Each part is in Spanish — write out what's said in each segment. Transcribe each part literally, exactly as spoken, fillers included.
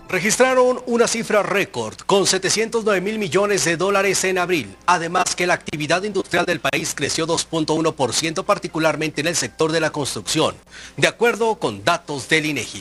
Registraron una cifra récord con setecientos nueve mil millones de dólares en abril. Además que la actividad industrial del país creció dos punto uno por ciento, particularmente en el sector de la construcción, de acuerdo con datos del INEGI.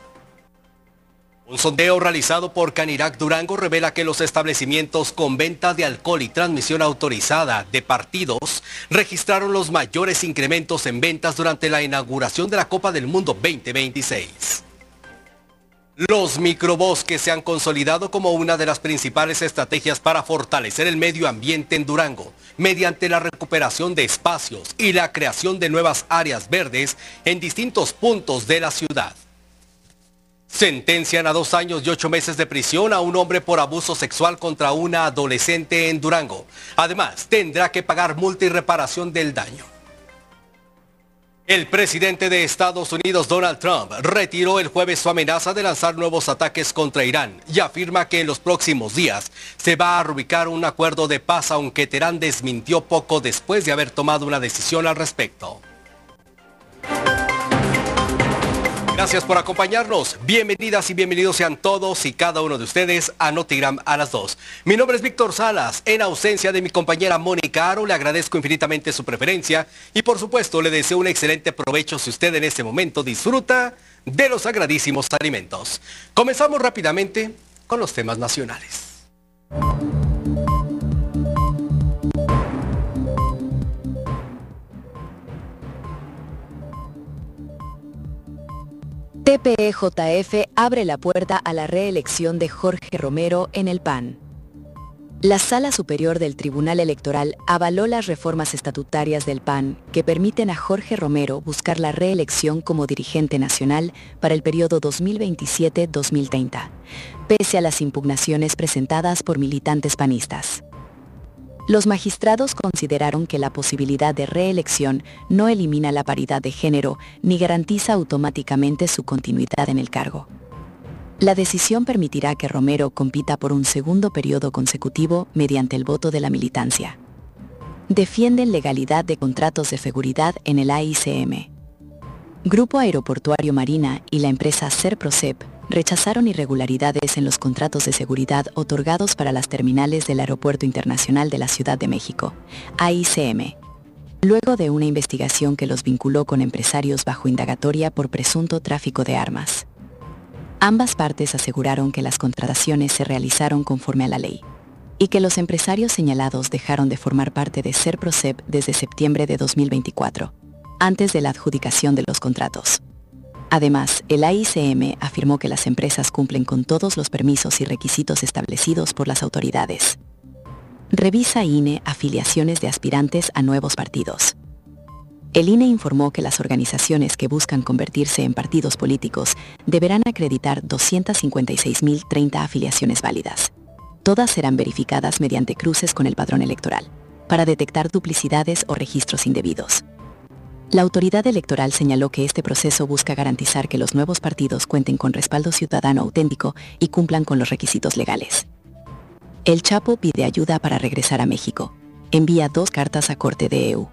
Un sondeo realizado por Canirac Durango revela que los establecimientos con venta de alcohol y transmisión autorizada de partidos registraron los mayores incrementos en ventas durante la inauguración de la Copa del Mundo veinte veintiséis. Los microbosques se han consolidado como una de las principales estrategias para fortalecer el medio ambiente en Durango, mediante la recuperación de espacios y la creación de nuevas áreas verdes en distintos puntos de la ciudad. Sentencian a dos años y ocho meses de prisión a un hombre por abuso sexual contra una adolescente en Durango. Además, tendrá que pagar multa y reparación del daño. El presidente de Estados Unidos, Donald Trump, retiró el jueves su amenaza de lanzar nuevos ataques contra Irán y afirma que en los próximos días se va a reubicar un acuerdo de paz, aunque Teherán desmintió poco después de haber tomado una decisión al respecto. Gracias por acompañarnos. Bienvenidas y bienvenidos sean todos y cada uno de ustedes a Notigram a las dos. Mi nombre es Víctor Salas. En ausencia de mi compañera Mónica Aro, le agradezco infinitamente su preferencia y por supuesto le deseo un excelente provecho si usted en este momento disfruta de los sagradísimos alimentos. Comenzamos rápidamente con los temas nacionales. T P E J F abre la puerta a la reelección de Jorge Romero en el P A N. La Sala Superior del Tribunal Electoral avaló las reformas estatutarias del P A N que permiten a Jorge Romero buscar la reelección como dirigente nacional para el periodo dos mil veintisiete a dos mil treinta, pese a las impugnaciones presentadas por militantes panistas. Los magistrados consideraron que la posibilidad de reelección no elimina la paridad de género ni garantiza automáticamente su continuidad en el cargo. La decisión permitirá que Romero compita por un segundo periodo consecutivo mediante el voto de la militancia. Defienden legalidad de contratos de seguridad en el A I C M. Grupo Aeroportuario Marina y la empresa Serprocep rechazaron irregularidades en los contratos de seguridad otorgados para las terminales del Aeropuerto Internacional de la Ciudad de México, A I C M, luego de una investigación que los vinculó con empresarios bajo indagatoria por presunto tráfico de armas. Ambas partes aseguraron que las contrataciones se realizaron conforme a la ley y que los empresarios señalados dejaron de formar parte de Serprocep desde septiembre de dos mil veinticuatro, antes de la adjudicación de los contratos. Además, el A I C M afirmó que las empresas cumplen con todos los permisos y requisitos establecidos por las autoridades. Revisa I N E afiliaciones de aspirantes a nuevos partidos. El I N E informó que las organizaciones que buscan convertirse en partidos políticos deberán acreditar doscientas cincuenta y seis mil treinta afiliaciones válidas. Todas serán verificadas mediante cruces con el padrón electoral, para detectar duplicidades o registros indebidos. La autoridad electoral señaló que este proceso busca garantizar que los nuevos partidos cuenten con respaldo ciudadano auténtico y cumplan con los requisitos legales. El Chapo pide ayuda para regresar a México. Envía dos cartas a Corte de E U.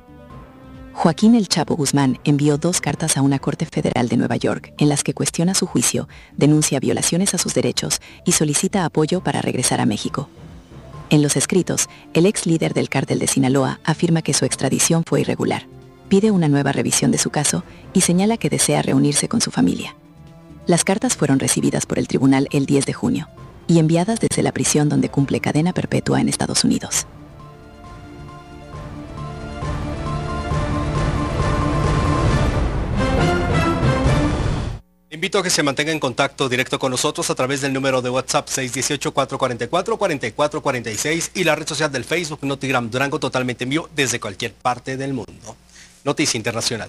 Joaquín El Chapo Guzmán envió dos cartas a una Corte Federal de Nueva York en las que cuestiona su juicio, denuncia violaciones a sus derechos y solicita apoyo para regresar a México. En los escritos, el ex líder del cártel de Sinaloa afirma que su extradición fue irregular. Pide una nueva revisión de su caso y señala que desea reunirse con su familia. Las cartas fueron recibidas por el tribunal el diez de junio y enviadas desde la prisión donde cumple cadena perpetua en Estados Unidos. Invito a que se mantenga en contacto directo con nosotros a través del número de WhatsApp seis uno ocho, cuatro cuatro cuatro, cuatro cuatro cuatro seis y la red social del Facebook Notigram Durango, totalmente en vivo desde cualquier parte del mundo. Noticia Internacional.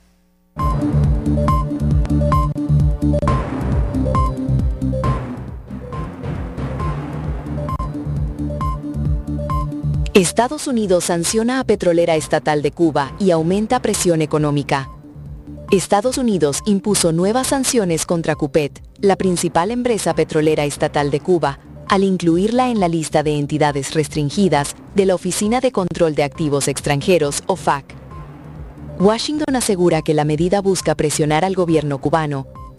Estados Unidos sanciona a petrolera estatal de Cuba y aumenta presión económica. Estados Unidos impuso nuevas sanciones contra Cupet, la principal empresa petrolera estatal de Cuba, al incluirla en la lista de entidades restringidas de la Oficina de Control de Activos Extranjeros, O F A C. Washington asegura que la medida busca presionar al gobierno cubano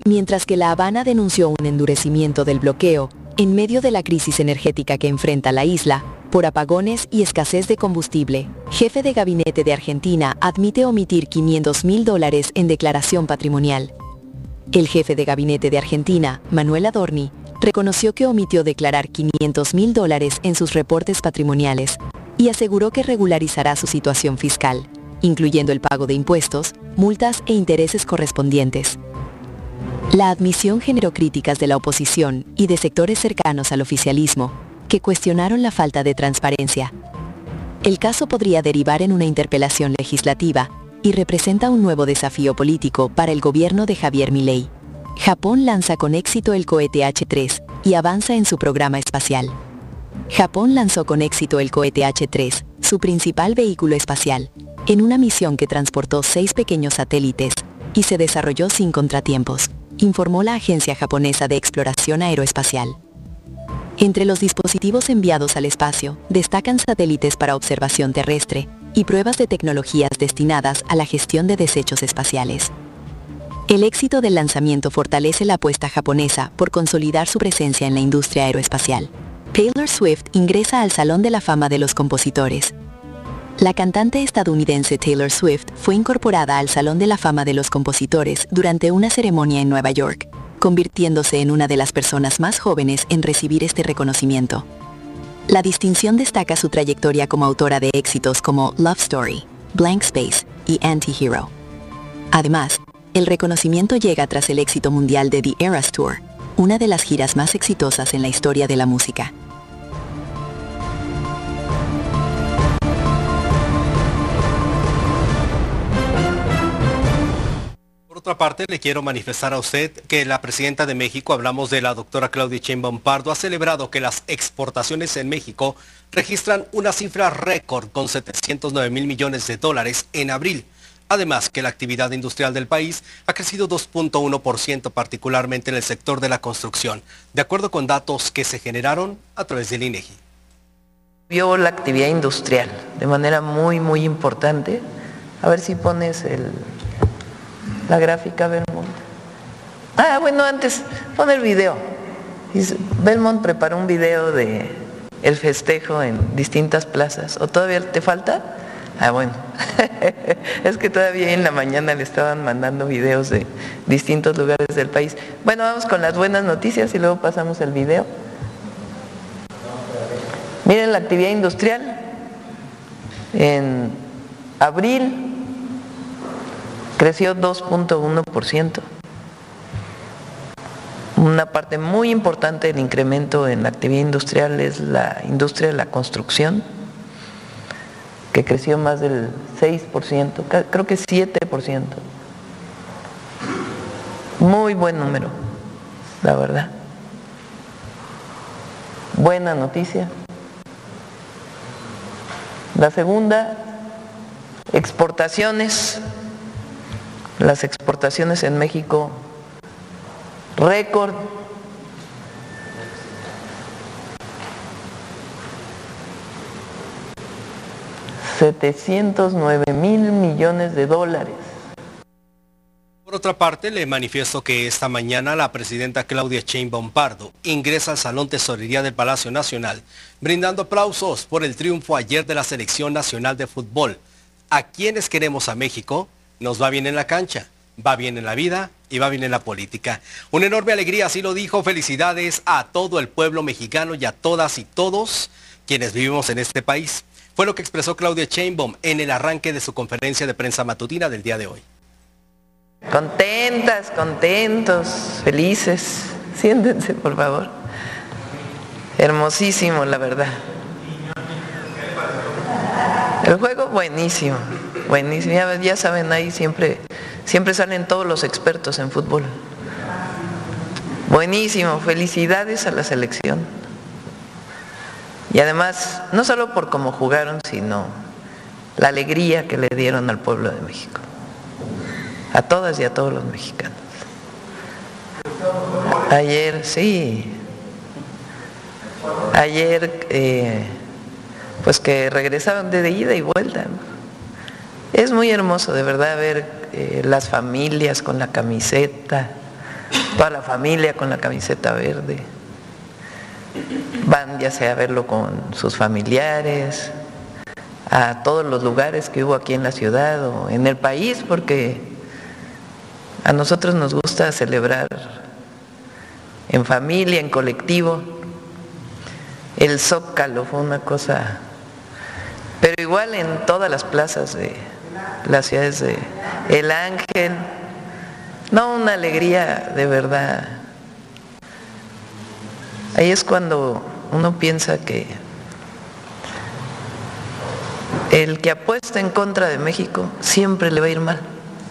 mientras que La Habana denunció un endurecimiento del bloqueo en medio de la crisis energética que enfrenta la isla, por apagones y escasez de combustible. Jefe de gabinete de Argentina admite omitir quinientos mil dólares en declaración patrimonial. El jefe de gabinete de Argentina, Manuel Adorni, reconoció que omitió declarar quinientos mil dólares en sus reportes patrimoniales y aseguró que regularizará su situación fiscal, incluyendo el pago de impuestos, multas e intereses correspondientes. La admisión generó críticas de la oposición y de sectores cercanos al oficialismo, que cuestionaron la falta de transparencia. El caso podría derivar en una interpelación legislativa y representa un nuevo desafío político para el gobierno de Javier Milei. Japón lanza con éxito el cohete H tres y avanza en su programa espacial. Japón lanzó con éxito el cohete H tres, su principal vehículo espacial, en una misión que transportó seis pequeños satélites y se desarrolló sin contratiempos, informó la Agencia Japonesa de Exploración Aeroespacial. Entre los dispositivos enviados al espacio, destacan satélites para observación terrestre y pruebas de tecnologías destinadas a la gestión de desechos espaciales. El éxito del lanzamiento fortalece la apuesta japonesa por consolidar su presencia en la industria aeroespacial. Taylor Swift ingresa al Salón de la Fama de los Compositores. La cantante estadounidense Taylor Swift fue incorporada al Salón de la Fama de los Compositores durante una ceremonia en Nueva York, convirtiéndose en una de las personas más jóvenes en recibir este reconocimiento. La distinción destaca su trayectoria como autora de éxitos como Love Story, Blank Space y Anti-Hero. Además, el reconocimiento llega tras el éxito mundial de The Eras Tour, una de las giras más exitosas en la historia de la música. Por otra parte, le quiero manifestar a usted que la presidenta de México, hablamos de la doctora Claudia Sheinbaum Pardo, ha celebrado que las exportaciones en México registran una cifra récord con setecientos nueve mil millones de dólares en abril. Además, que la actividad industrial del país ha crecido dos punto uno por ciento, particularmente en el sector de la construcción, de acuerdo con datos que se generaron a través del INEGI. Vio la actividad industrial de manera muy, muy importante. A ver si pones el... la gráfica, Belmont. Ah, bueno, antes, pon el video. Belmont preparó un video de el festejo en distintas plazas. ¿O todavía te falta? Ah, bueno. Es que todavía en la mañana le estaban mandando videos de distintos lugares del país. Bueno, vamos con las buenas noticias y luego pasamos el video. Miren la actividad industrial. En abril creció dos punto uno por ciento. Una parte muy importante del incremento en la actividad industrial es la industria de la construcción, que creció más del seis por ciento, creo que siete por ciento. Muy buen número, la verdad. Buena noticia. La segunda, exportaciones. Las exportaciones en México, récord. setecientos nueve mil millones de dólares. Por otra parte, le manifiesto que esta mañana la presidenta Claudia Sheinbaum Pardo ingresa al Salón Tesorería del Palacio Nacional, brindando aplausos por el triunfo ayer de la Selección Nacional de Fútbol. ¿A quienes queremos a México? Nos va bien en la cancha, va bien en la vida y va bien en la política. Una enorme alegría, así lo dijo. Felicidades a todo el pueblo mexicano y a todas y todos quienes vivimos en este país. Fue lo que expresó Claudia Sheinbaum en el arranque de su conferencia de prensa matutina del día de hoy. Contentas, contentos, felices. Siéntense, por favor. Hermosísimo, la verdad. El juego buenísimo, buenísimo. Ya, ya saben, ahí siempre, siempre salen todos los expertos en fútbol. Buenísimo, felicidades a la selección. Y además, no solo por cómo jugaron, sino la alegría que le dieron al pueblo de México. A todas y a todos los mexicanos. Ayer, sí. Ayer, eh, pues que regresaron de ida y vuelta, ¿no? Es muy hermoso, de verdad, ver eh, las familias con la camiseta, toda la familia con la camiseta verde, van ya sea a verlo con sus familiares, a todos los lugares que hubo aquí en la ciudad o en el país, porque a nosotros nos gusta celebrar en familia, en colectivo. El Zócalo fue una cosa, pero igual en todas las plazas de las ciudades de El Ángel, no, una alegría de verdad. Ahí es cuando uno piensa que el que apuesta en contra de México siempre le va a ir mal.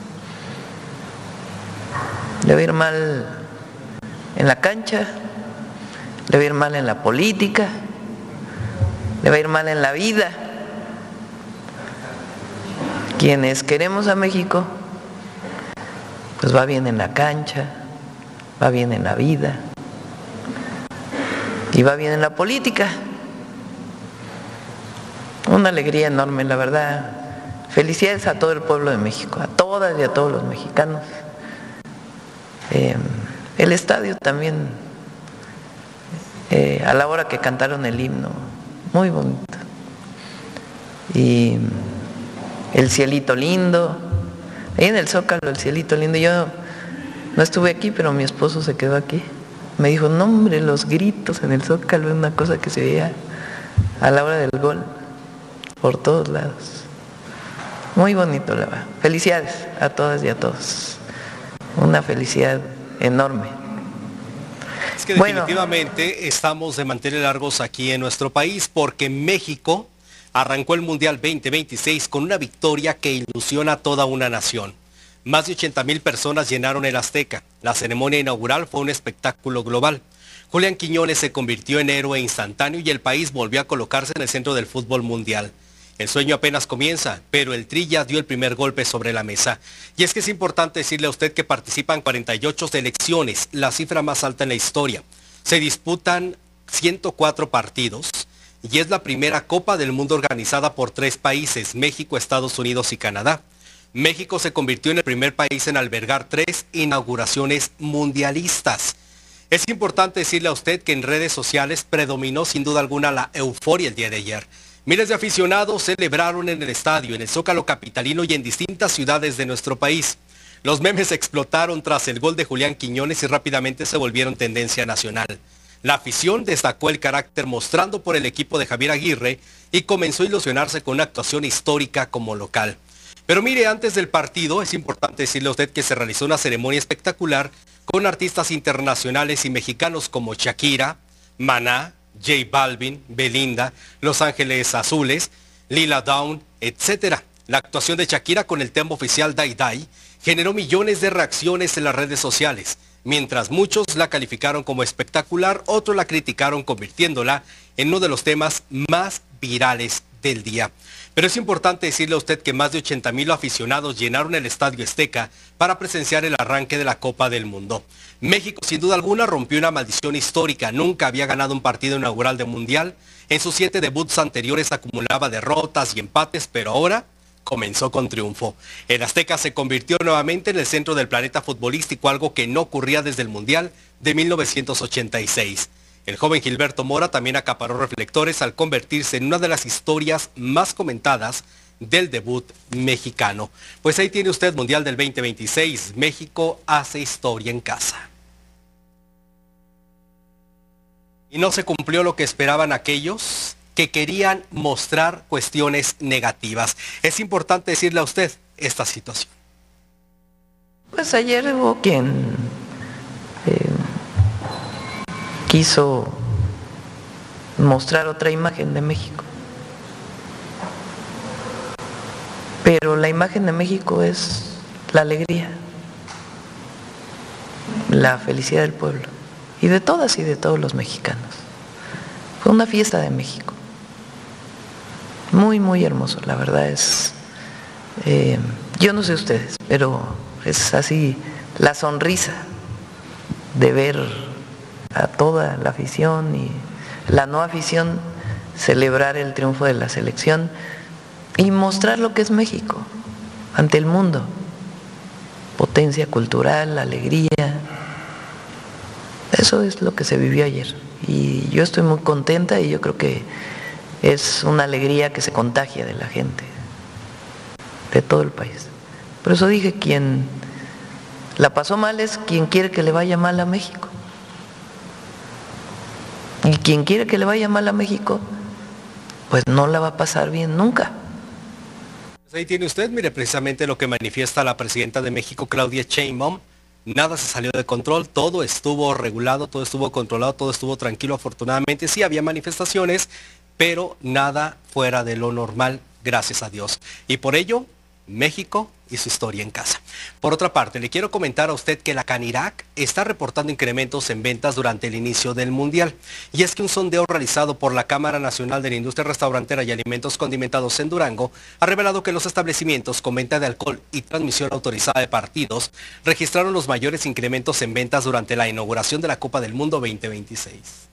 Le va a ir mal en la cancha, le va a ir mal en la política, le va a ir mal en la vida. Quienes queremos a México, pues va bien en la cancha, va bien en la vida y va bien en la política. Una alegría enorme, la verdad. Felicidades a todo el pueblo de México, a todas y a todos los mexicanos. Eh, el estadio también, eh, a la hora que cantaron el himno, muy bonito. Y el cielito lindo, ahí en el Zócalo, el cielito lindo. Yo no estuve aquí, pero mi esposo se quedó aquí. Me dijo, no hombre, los gritos en el Zócalo es una cosa que se veía a la hora del gol, por todos lados. Muy bonito, la verdad. Felicidades a todas y a todos. Una felicidad enorme. Es que definitivamente bueno, estamos de mantener largos aquí en nuestro país, porque México arrancó el Mundial veinte veintiséis con una victoria que ilusiona a toda una nación. Más de ochenta mil personas llenaron el Azteca. La ceremonia inaugural fue un espectáculo global. Julián Quiñones se convirtió en héroe instantáneo y el país volvió a colocarse en el centro del fútbol mundial. El sueño apenas comienza, pero el Tri ya dio el primer golpe sobre la mesa. Y es que es importante decirle a usted que participan cuarenta y ocho selecciones, la cifra más alta en la historia. Se disputan ciento cuatro partidos y es la primera Copa del Mundo organizada por tres países, México, Estados Unidos y Canadá. México se convirtió en el primer país en albergar tres inauguraciones mundialistas. Es importante decirle a usted que en redes sociales predominó sin duda alguna la euforia el día de ayer. Miles de aficionados celebraron en el estadio, en el Zócalo capitalino y en distintas ciudades de nuestro país. Los memes explotaron tras el gol de Julián Quiñones y rápidamente se volvieron tendencia nacional. La afición destacó el carácter mostrando por el equipo de Javier Aguirre y comenzó a ilusionarse con una actuación histórica como local. Pero mire, antes del partido es importante decirle a usted que se realizó una ceremonia espectacular con artistas internacionales y mexicanos como Shakira, Maná, J Balvin, Belinda, Los Ángeles Azules, Lila Downs, etcétera. La actuación de Shakira con el tema oficial Dai Dai generó millones de reacciones en las redes sociales. Mientras muchos la calificaron como espectacular, otros la criticaron convirtiéndola en uno de los temas más virales del día. Pero es importante decirle a usted que más de ochenta mil aficionados llenaron el Estadio Azteca para presenciar el arranque de la Copa del Mundo. México, sin duda alguna, rompió una maldición histórica. Nunca había ganado un partido inaugural de Mundial. En sus siete debuts anteriores acumulaba derrotas y empates, pero ahora comenzó con triunfo. El Azteca se convirtió nuevamente en el centro del planeta futbolístico, algo que no ocurría desde el Mundial de mil novecientos ochenta y seis. El joven Gilberto Mora también acaparó reflectores al convertirse en una de las historias más comentadas del debut mexicano. Pues ahí tiene usted Mundial del veinte veintiséis. México hace historia en casa. Y no se cumplió lo que esperaban aquellos que querían mostrar cuestiones negativas. Es importante decirle a usted esta situación. Pues ayer hubo quien eh, quiso mostrar otra imagen de México. Pero la imagen de México es la alegría, la felicidad del pueblo y de todas y de todos los mexicanos. Fue una fiesta de México. Muy, muy hermoso, la verdad es, eh, yo no sé ustedes, pero es así la sonrisa de ver a toda la afición y la no afición celebrar el triunfo de la selección y mostrar lo que es México ante el mundo. Potencia cultural, alegría, Eso es lo que se vivió ayer y yo estoy muy contenta y yo creo que es una alegría que se contagia de la gente, de todo el país. Por eso dije, quien la pasó mal es quien quiere que le vaya mal a México. Y quien quiere que le vaya mal a México, pues no la va a pasar bien nunca. Ahí tiene usted, mire, precisamente lo que manifiesta la presidenta de México, Claudia Sheinbaum. Nada se salió de control, todo estuvo regulado, todo estuvo controlado, todo estuvo tranquilo. Afortunadamente sí había manifestaciones, pero nada fuera de lo normal, gracias a Dios. Y por ello, México y su historia en casa. Por otra parte, le quiero comentar a usted que la Canirac está reportando incrementos en ventas durante el inicio del Mundial. Y es que un sondeo realizado por la Cámara Nacional de la Industria Restaurantera y Alimentos Condimentados en Durango ha revelado que los establecimientos con venta de alcohol y transmisión autorizada de partidos registraron los mayores incrementos en ventas durante la inauguración de la Copa del Mundo veinte veintiséis.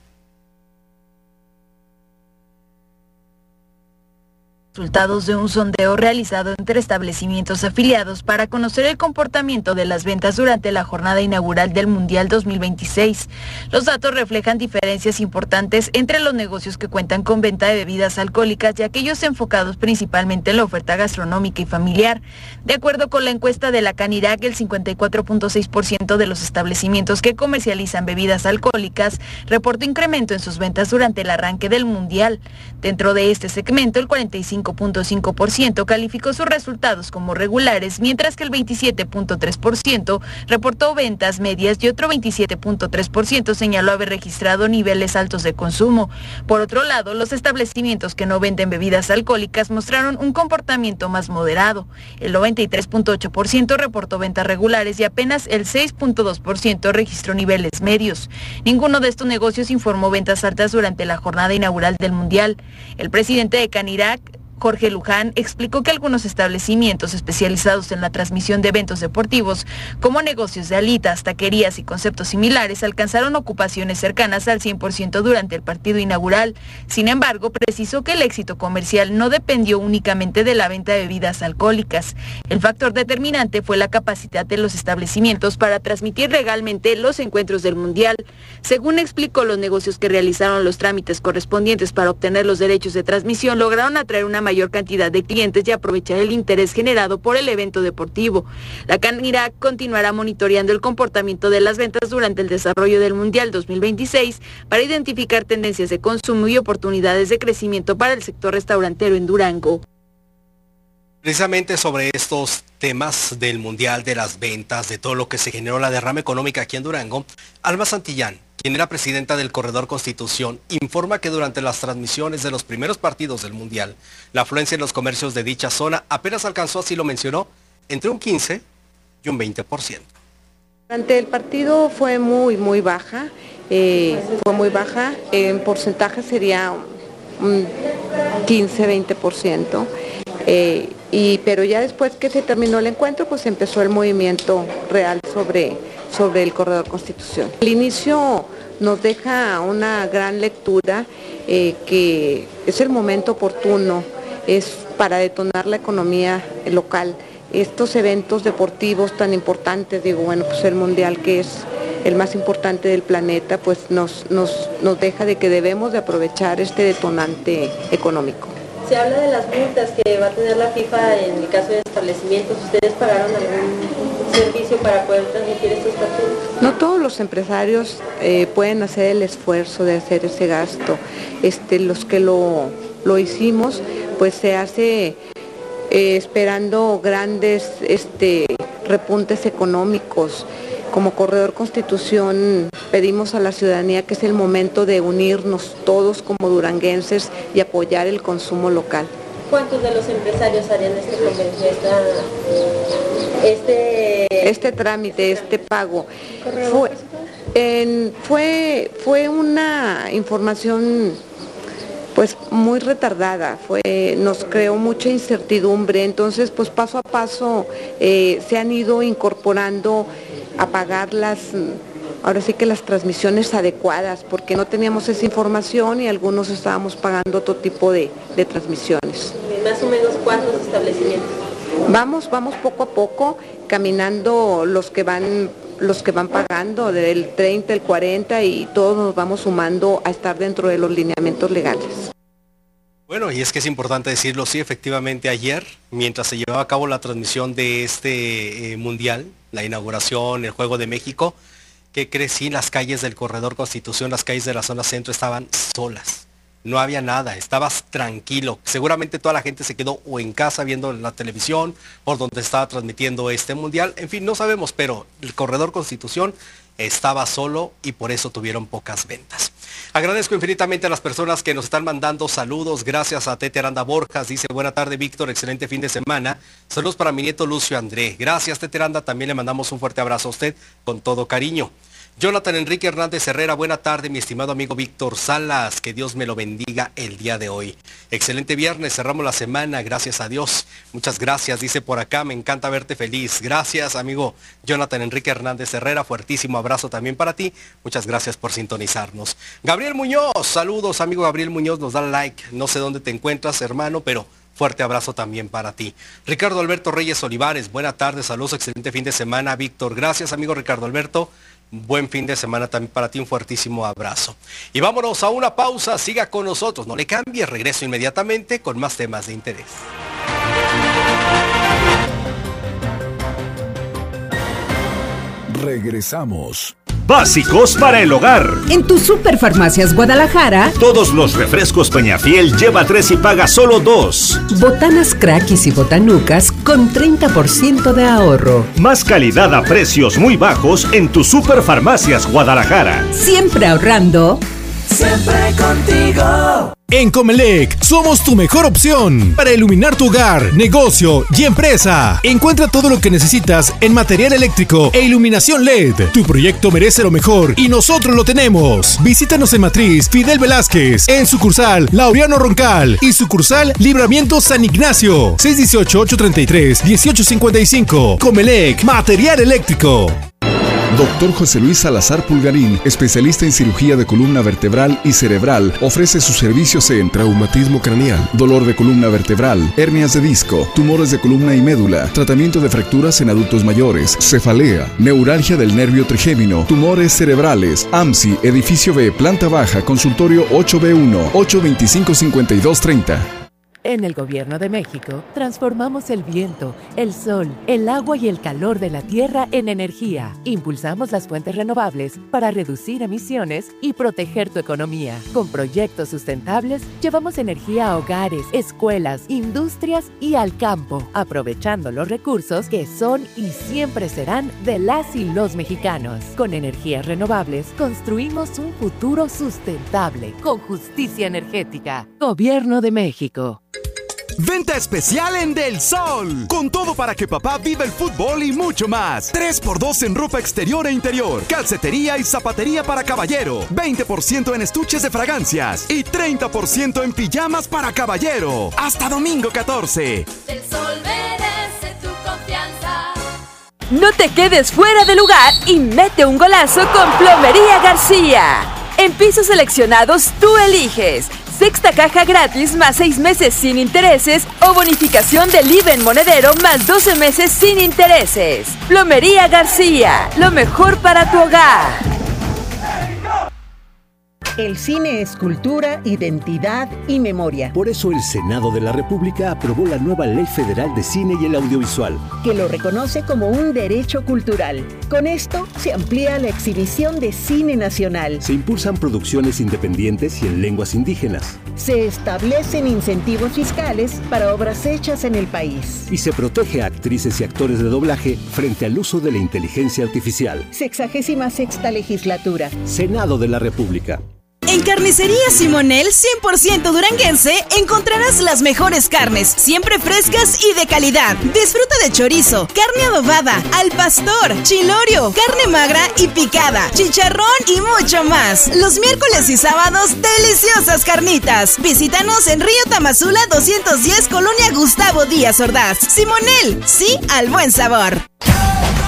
Resultados de un sondeo realizado entre establecimientos afiliados para conocer el comportamiento de las ventas durante la jornada inaugural del Mundial dos mil veintiséis. Los datos reflejan diferencias importantes entre los negocios que cuentan con venta de bebidas alcohólicas y aquellos enfocados principalmente en la oferta gastronómica y familiar. De acuerdo con la encuesta de la Canirac, el cincuenta y cuatro punto seis por ciento de los establecimientos que comercializan bebidas alcohólicas reportó incremento en sus ventas durante el arranque del Mundial. Dentro de este segmento, el cuarenta y cinco punto cinco por ciento calificó sus resultados como regulares, mientras que el veintisiete punto tres por ciento reportó ventas medias y otro veintisiete punto tres por ciento señaló haber registrado niveles altos de consumo. Por otro lado, los establecimientos que no venden bebidas alcohólicas mostraron un comportamiento más moderado. El noventa y tres punto ocho por ciento reportó ventas regulares y apenas el seis punto dos por ciento registró niveles medios. Ninguno de estos negocios informó ventas altas durante la jornada inaugural del Mundial. El presidente de Canirac, Jorge Luján, explicó que algunos establecimientos especializados en la transmisión de eventos deportivos, como negocios de alitas, taquerías y conceptos similares, alcanzaron ocupaciones cercanas al cien por ciento durante el partido inaugural. Sin embargo, precisó que el éxito comercial no dependió únicamente de la venta de bebidas alcohólicas. El factor determinante fue la capacidad de los establecimientos para transmitir legalmente los encuentros del Mundial. Según explicó, los negocios que realizaron los trámites correspondientes para obtener los derechos de transmisión lograron atraer una mayor cantidad de clientes y aprovechar el interés generado por el evento deportivo. La Canirac continuará monitoreando el comportamiento de las ventas durante el desarrollo del Mundial dos mil veintiséis para identificar tendencias de consumo y oportunidades de crecimiento para el sector restaurantero en Durango. Precisamente sobre estos temas del Mundial, de las ventas, de todo lo que se generó la derrama económica aquí en Durango, Alma Santillán, quien era presidenta del Corredor Constitución, informa que durante las transmisiones de los primeros partidos del Mundial, la afluencia en los comercios de dicha zona apenas alcanzó, así lo mencionó, entre un quince y un veinte por ciento. Durante el partido fue muy, muy baja, eh, fue muy baja, en porcentaje sería un quince a veinte por ciento. Eh, y, pero ya después que se terminó el encuentro, pues empezó el movimiento real sobre, sobre el Corredor Constitución. El inicio nos deja una gran lectura, eh, que es el momento oportuno, es para detonar la economía local. Estos eventos deportivos tan importantes, digo, bueno, pues el Mundial, que es el más importante del planeta, pues nos, nos, nos deja de que debemos de aprovechar este detonante económico. Se habla de las multas que va a tener la FIFA en el caso de establecimientos. ¿Ustedes pagaron algún servicio para poder transmitir estos partidos? No todos los empresarios eh, pueden hacer el esfuerzo de hacer ese gasto. Este, los que lo, lo hicimos, pues se hace eh, esperando grandes este, repuntes económicos. Como Corredor Constitución pedimos a la ciudadanía que es el momento de unirnos todos como duranguenses y apoyar el consumo local. ¿Cuántos de los empresarios harían este convenio, esta, este... este trámite, este pago? Fue, en, fue, fue una información pues muy retardada, fue, nos creó mucha incertidumbre, entonces pues paso a paso eh, se han ido incorporando a pagar las, ahora sí que las transmisiones adecuadas, porque no teníamos esa información y algunos estábamos pagando otro tipo de, de transmisiones. ¿Más o menos cuántos establecimientos? Vamos, vamos poco a poco, caminando los que van los que van pagando del treinta, el cuarenta y todos nos vamos sumando a estar dentro de los lineamientos legales. Bueno, y es que es importante decirlo, sí, efectivamente ayer, mientras se llevaba a cabo la transmisión de este eh, mundial, la inauguración, el Juego de México, ¿qué crees? Sí, las calles del Corredor Constitución, las calles de la zona centro estaban solas. No había nada, estabas tranquilo. Seguramente toda la gente se quedó o en casa viendo la televisión por donde estaba transmitiendo este mundial. En fin, no sabemos, pero el Corredor Constitución estaba solo y por eso tuvieron pocas ventas. Agradezco infinitamente a las personas que nos están mandando saludos. Gracias a Tete Aranda Borjas. Dice, buena tarde, Víctor. Excelente fin de semana. Saludos para mi nieto Lucio André. Gracias, Tete Aranda. También le mandamos un fuerte abrazo a usted con todo cariño. Jonathan Enrique Hernández Herrera, buena tarde, mi estimado amigo Víctor Salas, que Dios me lo bendiga el día de hoy. Excelente viernes, cerramos la semana, gracias a Dios. Muchas gracias, dice por acá, me encanta verte feliz. Gracias, amigo Jonathan Enrique Hernández Herrera, fuertísimo abrazo también para ti. Muchas gracias por sintonizarnos. Gabriel Muñoz, saludos, amigo Gabriel Muñoz, nos da like. No sé dónde te encuentras, hermano, pero fuerte abrazo también para ti. Ricardo Alberto Reyes Olivares, buena tarde, saludos, excelente fin de semana, Víctor. Gracias, amigo Ricardo Alberto. Buen fin de semana también para ti, un fuertísimo abrazo. Y vámonos a una pausa, siga con nosotros, no le cambie, regreso inmediatamente con más temas de interés. Regresamos. Básicos para el hogar. En tu Superfarmacias Guadalajara, todos los refrescos Peñafiel lleva tres y paga solo dos. Botanas Crackis y Botanucas con treinta por ciento de ahorro. Más calidad a precios muy bajos en tu Superfarmacias Guadalajara. Siempre ahorrando. Siempre contigo. En Comelec somos tu mejor opción para iluminar tu hogar, negocio y empresa. Encuentra todo lo que necesitas en material eléctrico e iluminación L E D. Tu proyecto merece lo mejor y nosotros lo tenemos. Visítanos en Matriz Fidel Velázquez, en sucursal Laureano Roncal y sucursal Libramiento San Ignacio. seis uno ocho, ocho tres tres, uno ocho cinco cinco. Comelec, material eléctrico. Doctor José Luis Salazar Pulgarín, especialista en cirugía de columna vertebral y cerebral, ofrece sus servicios en traumatismo craneal, dolor de columna vertebral, hernias de disco, tumores de columna y médula, tratamiento de fracturas en adultos mayores, cefalea, neuralgia del nervio trigémino, tumores cerebrales, A M S I, edificio B, planta baja, consultorio ocho B uno, ocho dos cinco, cinco dos tres cero. En el Gobierno de México, transformamos el viento, el sol, el agua y el calor de la tierra en energía. Impulsamos las fuentes renovables para reducir emisiones y proteger tu economía. Con proyectos sustentables, llevamos energía a hogares, escuelas, industrias y al campo, aprovechando los recursos que son y siempre serán de las y los mexicanos. Con energías renovables, construimos un futuro sustentable, con justicia energética. Gobierno de México. Venta especial en Del Sol. Con todo para que papá viva el fútbol y mucho más. tres por dos en ropa exterior e interior. Calcetería y zapatería para caballero. veinte por ciento en estuches de fragancias. Y treinta por ciento en pijamas para caballero. Hasta domingo catorce. Del Sol merece tu confianza. No te quedes fuera de lugar y mete un golazo con Plomería García. En pisos seleccionados tú eliges. Sexta caja gratis más seis meses sin intereses o bonificación del I V A en monedero más doce meses sin intereses. Plomería García, lo mejor para tu hogar. El cine es cultura, identidad y memoria. Por eso el Senado de la República aprobó la nueva Ley Federal de Cine y el Audiovisual, que lo reconoce como un derecho cultural. Con esto se amplía la exhibición de cine nacional. Se impulsan producciones independientes y en lenguas indígenas. Se establecen incentivos fiscales para obras hechas en el país. Y se protege a actrices y actores de doblaje frente al uso de la inteligencia artificial. Sexagésima sexta legislatura. Senado de la República. En Carnicería Simonel cien por ciento duranguense encontrarás las mejores carnes, siempre frescas y de calidad. Disfruta de chorizo, carne adobada, al pastor, chilorio, carne magra y picada, chicharrón y mucho más. Los miércoles y sábados, deliciosas carnitas. Visítanos en Río Tamazula doscientos diez, Colonia Gustavo Díaz Ordaz. Simonel, sí al buen sabor.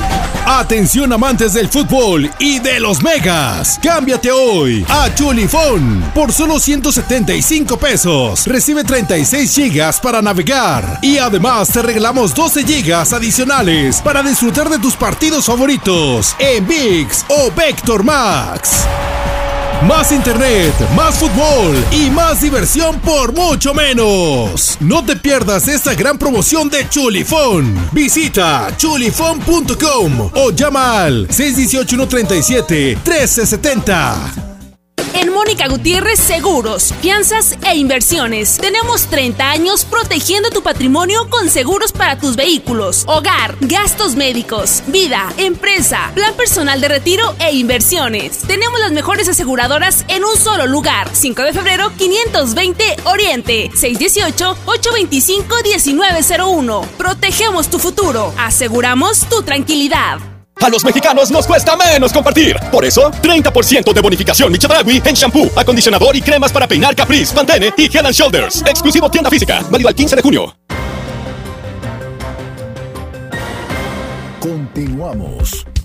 Atención amantes del fútbol y de los megas. Cámbiate hoy a Chulifón por solo ciento setenta y cinco pesos. Recibe treinta y seis gigas para navegar y además te regalamos doce gigas adicionales para disfrutar de tus partidos favoritos en ViX o Vector Max. Más internet, más fútbol y más diversión por mucho menos. No te pierdas esta gran promoción de Chulifón. Visita chulifón punto com o llama al seis uno ocho, uno tres siete, uno tres siete cero. En Mónica Gutiérrez Seguros, Fianzas e Inversiones. Tenemos treinta años protegiendo tu patrimonio con seguros para tus vehículos, hogar, gastos médicos, vida, empresa, plan personal de retiro e inversiones. Tenemos las mejores aseguradoras en un solo lugar. cinco de febrero, quinientos veinte Oriente, seis uno ocho, ocho dos cinco, uno nueve cero uno. Protegemos tu futuro. Aseguramos tu tranquilidad. A los mexicanos nos cuesta menos compartir. Por eso, treinta por ciento de bonificación Michedragui en shampoo, acondicionador y cremas para peinar Caprice, Pantene y Head and Shoulders. Exclusivo tienda física. Válido al quince de junio. Continuamos.